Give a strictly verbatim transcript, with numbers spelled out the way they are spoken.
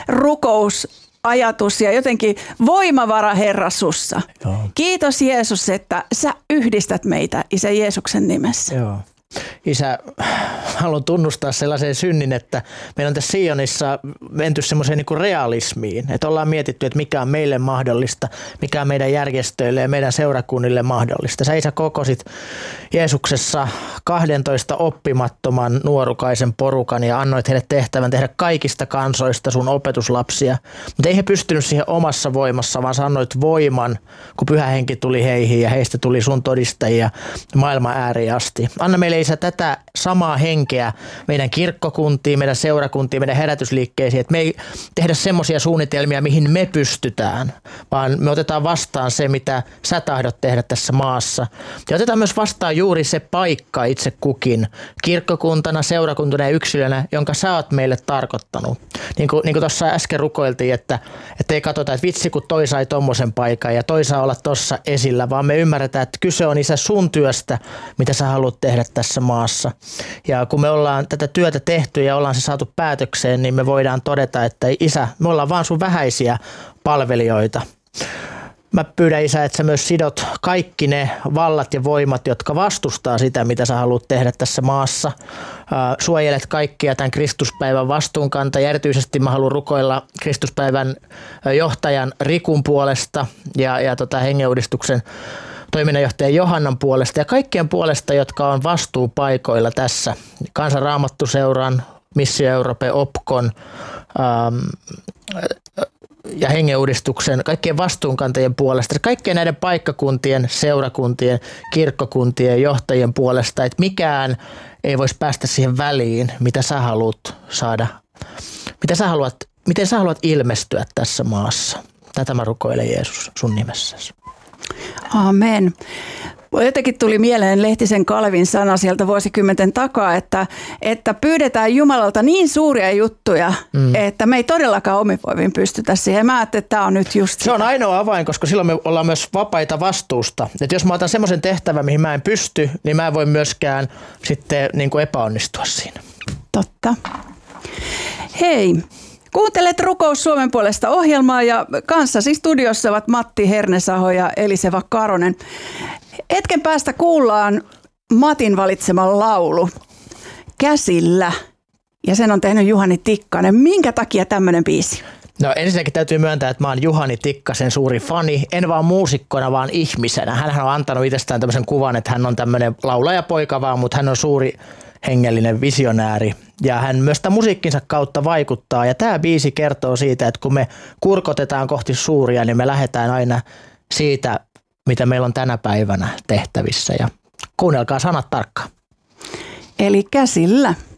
rukousajatus ja jotenkin voimavara Herra sussa. Joo. Kiitos Jeesus, että sä yhdistät meitä Isä Jeesuksen nimessä. Joo. Isä, haluan tunnustaa sellaisen synnin, että meillä on tässä Sionissa menty semmoiseen niin kuin realismiin, että ollaan mietitty, että mikä on meille mahdollista, mikä on meidän järjestöille ja meidän seurakunnille mahdollista. Sä Isä kokosit Jeesuksessa kahdentoista oppimattoman nuorukaisen porukan ja annoit heille tehtävän tehdä kaikista kansoista sun opetuslapsia, mutta ei he pystynyt siihen omassa voimassa, vaan sä annoit voiman, kun Pyhä Henki tuli heihin ja heistä tuli sun todistajia maailman ääriin asti. Anna meille Isä tätä samaa henkeä meidän kirkkokuntiin, meidän seurakuntiin, meidän herätysliikkeisiin, että me ei tehdä semmoisia suunnitelmia, mihin me pystytään, vaan me otetaan vastaan se, mitä sä tahdot tehdä tässä maassa. Ja otetaan myös vastaan juuri se paikka itse kukin, kirkkokuntana, seurakuntana ja yksilönä, jonka sä oot meille tarkoittanut. Niin kuin, niin kuin tuossa äsken rukoiltiin, että, että ei katsota, että vitsi kun toi sai tommosen paikan ja toi saa olla tossa esillä, vaan me ymmärretään, että kyse on Isä sun työstä, mitä sä haluat tehdä tässä maassa. Ja kun me ollaan tätä työtä tehty ja ollaan se saatu päätökseen, niin me voidaan todeta, että Isä, me ollaan vaan sun vähäisiä palvelijoita. Mä pyydän Isä, että sä myös sidot kaikki ne vallat ja voimat, jotka vastustaa sitä, mitä sä haluat tehdä tässä maassa. Suojelet kaikkia tämän Kristuspäivän vastuunkantajia. Erityisesti mä haluan rukoilla Kristuspäivän johtajan Rikun puolesta ja, ja tota hengenuudistuksen toiminnanjohtaja Johannan puolesta ja kaikkien puolesta, jotka on vastuupaikoilla tässä. Kansan Raamattuseuran, Missio Euroopan, Opkon ähm, ja hengenuudistuksen, kaikkien vastuunkantajien puolesta, kaikkien näiden paikkakuntien, seurakuntien, kirkkokuntien johtajien puolesta, että mikään ei voisi päästä siihen väliin, mitä sä haluat saada, mitä sä haluat, miten sä haluat ilmestyä tässä maassa. Tätä mä rukoilen Jeesus sun nimessäsi. Amen. Jotenkin tuli mieleen Lehtisen Kalevin sana sieltä vuosikymmenten takaa, että, että pyydetään Jumalalta niin suuria juttuja, mm. että me ei todellakaan omivoimin pystytä siihen. Mä ajattelin, että tämä on nyt just Se on ainoa avain, koska silloin me ollaan myös vapaita vastuusta. Että jos mä otan semmoisen tehtävän, mihin mä en pysty, niin mä en voi myöskään sitten niin kuin epäonnistua siinä. Totta. Hei. Kuuntelet Rukous Suomen puolesta -ohjelmaa ja kanssasi studiossa ovat Matti Hernesaho ja Eliseva Karonen. Hetken päästä kuullaan Matin valitsema laulu Käsillä ja sen on tehnyt Juhani Tikkanen. Minkä takia tämmöinen biisi? No ensinnäkin täytyy myöntää, että mä oon Juhani Tikkasen suuri fani, en vaan muusikkona, vaan ihmisenä. Hänhän on antanut itsestään tämmöisen kuvan, että hän on tämmöinen laulajapoika vaan, mutta hän on suuri hengellinen visionääri. Ja hän myös tämän musiikkinsa kautta vaikuttaa. Ja tämä biisi kertoo siitä, että kun me kurkotetaan kohti suuria, niin me lähdetään aina siitä, mitä meillä on tänä päivänä tehtävissä. Ja kuunnelkaa sanat tarkkaan. Eli Käsillä.